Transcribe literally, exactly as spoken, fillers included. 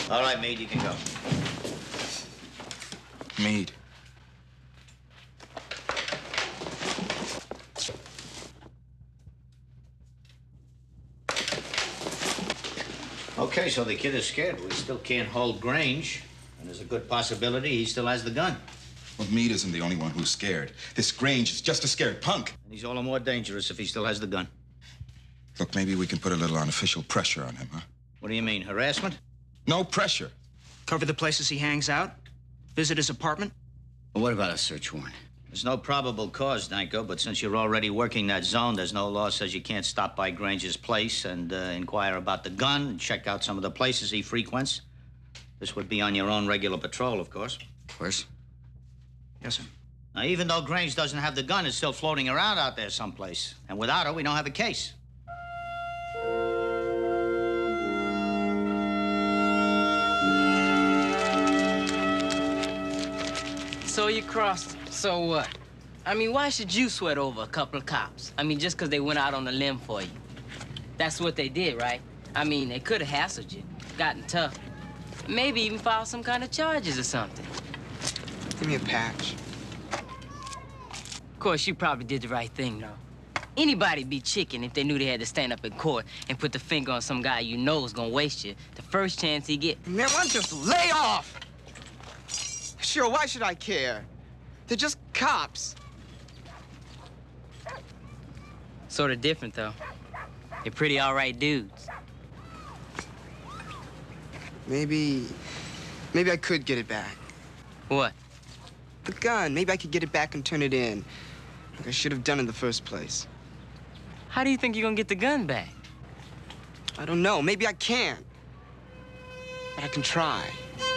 All right, Meade, you can go. Meade. Okay, so the kid is scared. We still can't hold Grange. And there's a good possibility he still has the gun. Well, Meade isn't the only one who's scared. This Grange is just a scared punk. And he's all the more dangerous if he still has the gun. Look, maybe we can put a little unofficial pressure on him, huh? What do you mean, harassment? No pressure. Cover the places he hangs out? Visit his apartment? Well, what about a search warrant? There's no probable cause, Danko, but since you're already working that zone, there's no law says you can't stop by Grange's place and uh, inquire about the gun and check out some of the places he frequents. This would be on your own regular patrol, of course. Of course. Yes, sir. Now, even though Grange doesn't have the gun, it's still floating around out there someplace. And without her, we don't have a case. So you crossed. So what? I mean, why should you sweat over a couple of cops? I mean, just because they went out on a limb for you. That's what they did, right? I mean, they could have hassled you, gotten tough. Maybe even filed some kind of charges or something. Give me a patch. Of course, you probably did the right thing, though. Anybody'd be chicken if they knew they had to stand up in court and put the finger on some guy you know is gonna waste you the first chance he get. Man, why don't you just lay off? Sure, why should I care? They're just cops. Sort of different, though. They're pretty all right dudes. Maybe... maybe I could get it back. What? The gun. Maybe I could get it back and turn it in. Like I should have done in the first place. How do you think you're gonna get the gun back? I don't know. Maybe I can. But I can try.